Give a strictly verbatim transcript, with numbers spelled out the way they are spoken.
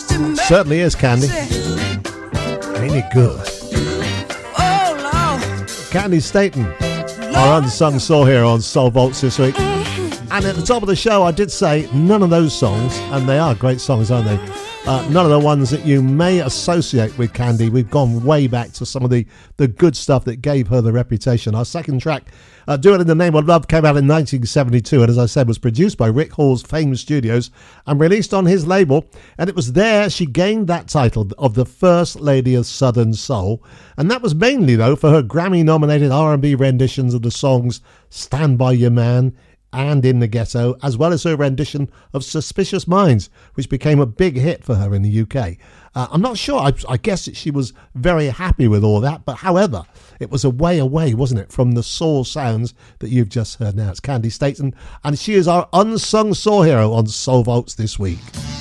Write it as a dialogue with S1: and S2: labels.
S1: Certainly is, Candy. Ain't it good? Candy Staten, our unsung soul hero on Soul Vaults this week. And at the top of the show, I did say none of those songs, and they are great songs, aren't they? Uh, none of the ones that you may associate with Candy. We've gone way back to some of the, the good stuff that gave her the reputation. Our second track, uh, Do It in the Name of Love, came out in nineteen seventy-two, and as I said, was produced by Rick Hall's Fame Studios and released on his label. And it was there she gained that title of the First Lady of Southern Soul. And that was mainly, though, for her Grammy-nominated R and B renditions of the songs Stand By Your Man and In the Ghetto, as well as her rendition of Suspicious Minds, which became a big hit for her in the U K. Uh, I'm not sure. I, I guess that she was very happy with all that, but however, it was a way away, wasn't it, from the soul sounds that you've just heard now. It's Candy Staten, and she is our unsung soul hero on Soul Vaults this week.